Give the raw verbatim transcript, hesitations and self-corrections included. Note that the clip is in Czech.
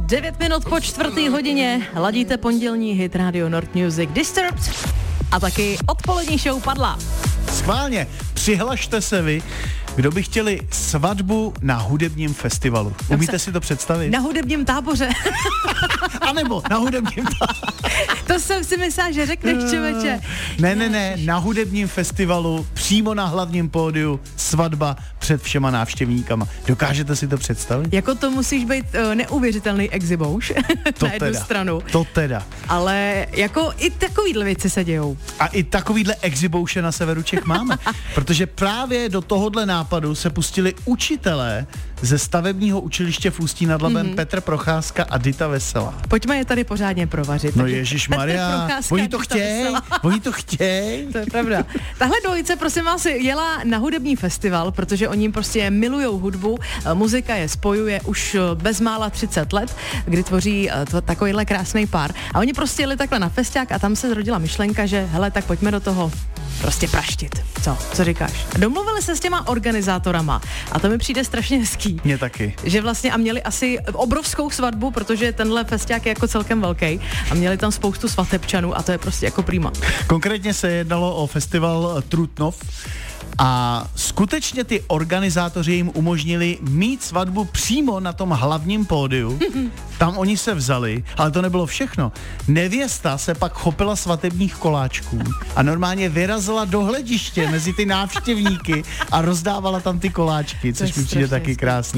Devět minut po čtvrtý hodině ladíte pondělní hit Radio Nord Music Disturbed a taky odpolední show Padla. Schválně, přihlašte se vy, kdo by chtěli svatbu na hudebním festivalu. Umíte si to představit? Na hudebním táboře. A nebo na hudebním táboře. To jsem si myslela, že řekneš, člověče. Ne, ne, ne, na hudebním festivalu, přímo na hlavním pódiu, svatba před všema návštěvníkama. Dokážete si to představit? Jako to musíš být uh, neuvěřitelný exibouš To na jednu teda, stranu. To teda. Ale jako i takovýhle věci se dějou. A i takovýhle exibouše na severu Čech máme. Protože právě do tohohle nápadu se pustili učitelé ze stavebního učiliště v Ústí nad Labem mm-hmm. Petr Procházka a Dita Veselá. Pojďme je tady pořádně provařit. No ježišmarja, oni to chtějí, oni to chtějí. To je pravda. Tahle dvojice, prosím vás, jela na hudební festival, protože oni prostě milujou hudbu, muzika je spojuje už bezmála třicet let, kdy tvoří takovýhle krásný pár. A oni prostě jeli takhle na festiák a tam se zrodila myšlenka, že hele, tak pojďme do toho prostě praštit. Co? Co říkáš? Domluvili se s těma organizátorama a to mi přijde strašně hezký. Mně taky. Že vlastně a měli asi obrovskou svatbu, protože tenhle festiák je jako celkem velký a měli tam spoustu svatebčanů a to je prostě jako prima. Konkrétně se jednalo o festival Trutnov a skutečně ty organizátoři jim umožnili mít svatbu přímo na tom hlavním pódiu. Tam oni se vzali, ale to nebylo všechno. Nevěsta se pak chopila svatebních koláčků a normálně vyrazila do hlediště mezi ty návštěvníky a rozdávala tam ty koláčky, což mi přijde taky krásný.